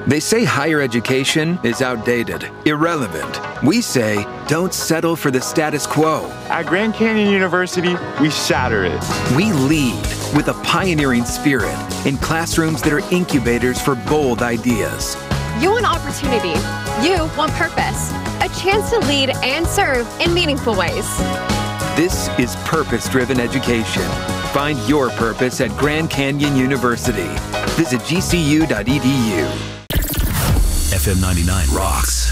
They say higher education is outdated, irrelevant. We say don't settle for the status quo. At Grand Canyon University, we shatter it. We lead with a pioneering spirit in classrooms that are incubators for bold ideas. You want opportunity. You want purpose. A chance to lead and serve in meaningful ways. This is purpose-driven education. Find your purpose at Grand Canyon University. Visit gcu.edu. FM 99 rocks.